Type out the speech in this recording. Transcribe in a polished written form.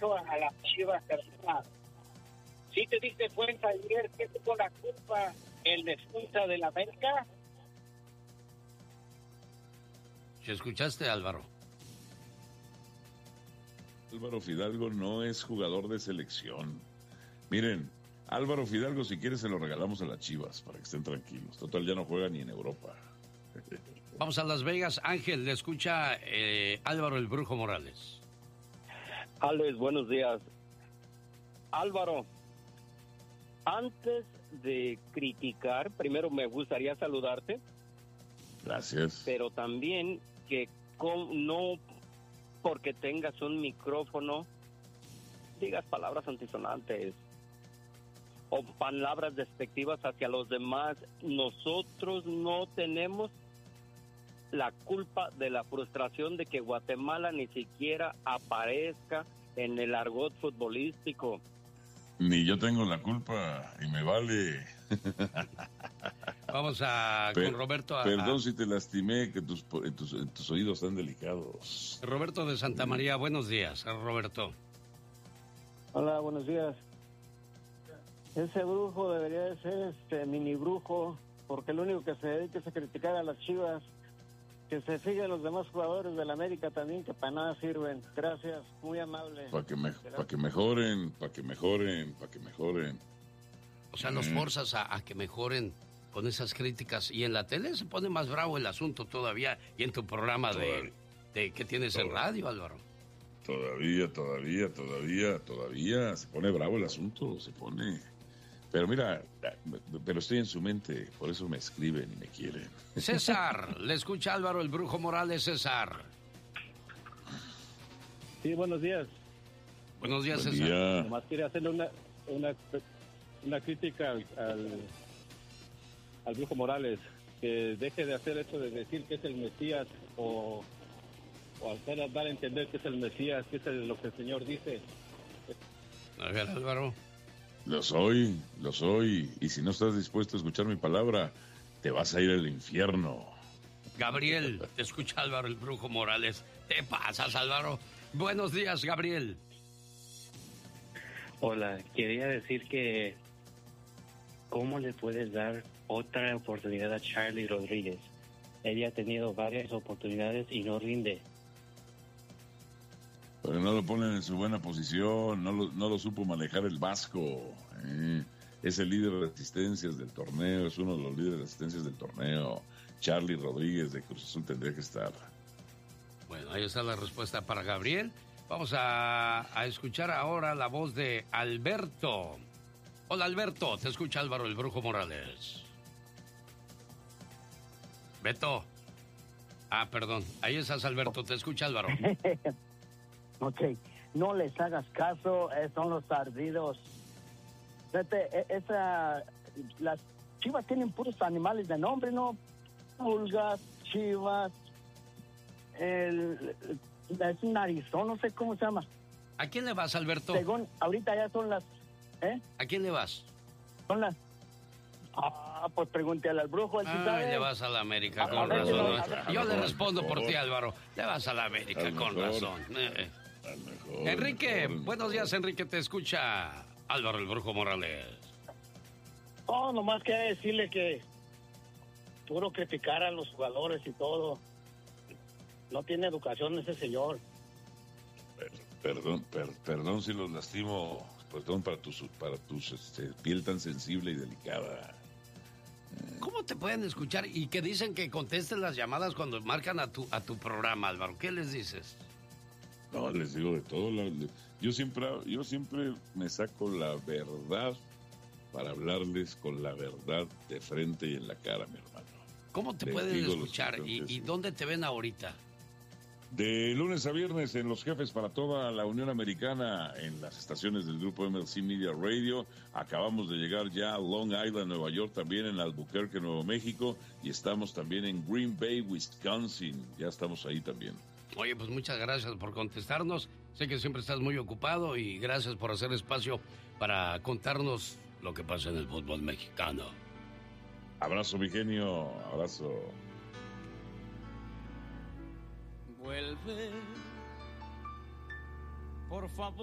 mucho a las Chivas, hermano. ¿Sí te diste cuenta ayer que tuvo la culpa el defensa del América? ¿Se escuchaste, Álvaro? Álvaro Fidalgo no es jugador de selección. Miren, Álvaro Fidalgo, si quiere, se lo regalamos a las Chivas para que estén tranquilos. Total, ya no juega ni en Europa. Vamos a Las Vegas. Ángel, le escucha Álvaro el Brujo Morales. Alex, buenos días. Álvaro, antes de criticar, primero me gustaría saludarte. Gracias. Pero también que no porque tengas un micrófono digas palabras antisonantes o palabras despectivas hacia los demás. Nosotros no tenemos la culpa de la frustración de que Guatemala ni siquiera aparezca en el argot futbolístico. Ni yo tengo la culpa y me vale. Vamos con Roberto. Perdón si te lastimé, que tus oídos están delicados. Roberto de Santa María, buenos días, Roberto. Hola, buenos días. Ese brujo debería de ser mini brujo, porque lo único que se dedica es a criticar a las Chivas. Que se fijen los demás jugadores del América también, que para nada sirven. Gracias, muy amable. Para que mejoren. O sea, los forzas a que mejoren con esas críticas. Y en la tele se pone más bravo el asunto todavía. Y en tu programa de ¿qué tienes en radio, Álvaro? Todavía se pone bravo el asunto, se pone. Pero mira, pero estoy en su mente, por eso me escriben y me quieren. César, le escucha Álvaro el Brujo Morales. César. Sí, buenos días. Buenos días, Buen César. día. Nomás quería hacerle una crítica al Brujo Morales, que deje de hacer eso de decir que es el Mesías o hacer dar a entender que es el Mesías, que es lo que el Señor dice. A ver, Álvaro. Lo soy, y si no estás dispuesto a escuchar mi palabra, te vas a ir al infierno. Gabriel, te escucha Álvaro el Brujo Morales. ¿Te pasas, Álvaro? Buenos días, Gabriel. Hola, quería decir que ¿cómo le puedes dar otra oportunidad a Charlie Rodríguez? Ella ha tenido varias oportunidades y no rinde. Pero no lo ponen en su buena posición, no lo supo manejar el Vasco. Es el líder de asistencias del torneo, es uno de los líderes de asistencias del torneo. Charlie Rodríguez de Cruz Azul tendría que estar. Bueno, ahí está la respuesta para Gabriel. Vamos a escuchar ahora la voz de Alberto. Hola, Alberto, te escucha Álvaro el Brujo Morales. Beto. Perdón, ahí estás, Alberto, te escucha Álvaro. Ok, no les hagas caso, son los ardidos. Las Chivas tienen puros animales de nombre, ¿no? Pulgas, Chivas, es un narizón, no sé cómo se llama. ¿A quién le vas, Alberto? Según, ahorita ya son las... ¿A quién le vas? Son las... pues pregúntale al Brujo, él sí sabe. Le vas a la América, con razón. Yo le respondo por ti, Álvaro. Le vas a la América, con razón. Enrique, buenos días, Enrique, te escucha Álvaro el Brujo Morales. Nomás quería decirle que puro criticar a los jugadores y todo. No tiene educación ese señor. Perdón si los lastimo. Perdón para tu piel tan sensible y delicada. ¿Cómo te pueden escuchar y que dicen que contestes las llamadas cuando marcan a tu programa, Álvaro? ¿Qué les dices? No, les digo de todo. Yo siempre me saco la verdad para hablarles con la verdad de frente y en la cara, mi hermano. ¿Cómo te pueden escuchar y dónde te ven ahorita? De lunes a viernes en Los Jefes para toda la Unión Americana, en las estaciones del grupo MLC Media Radio. Acabamos de llegar ya a Long Island, Nueva York, también en Albuquerque, Nuevo México, y estamos también en Green Bay, Wisconsin. Ya estamos ahí también. Oye, pues muchas gracias por contestarnos. Sé que siempre estás muy ocupado y gracias por hacer espacio para contarnos lo que pasa en el fútbol mexicano. Abrazo, mi genio. Abrazo. Vuelve, por favor.